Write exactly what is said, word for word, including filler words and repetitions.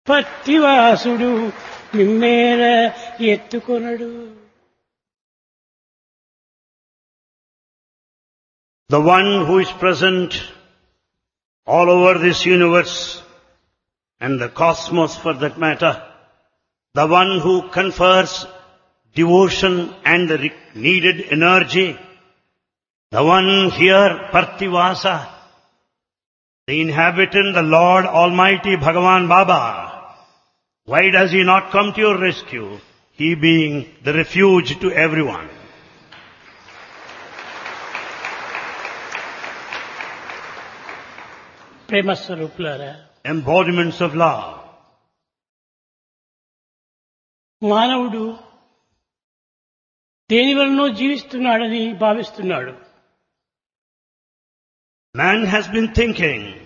పత్తివాసుడు మిమ్మేర ఎత్తుకొనడు. The one who is present all over this universe and the cosmos for that matter, the one who confers devotion and the needed energy, the one here, Parthivasa, the inhabitant, the Lord Almighty Bhagavan Baba, why does he not come to your rescue, he being the refuge to everyone? ప్రేమ స్వరూపులారా, Embodiments of love. మానవుడు దేని వలనో జీవిస్తున్నాడని భావిస్తున్నాడు. Man has been thinking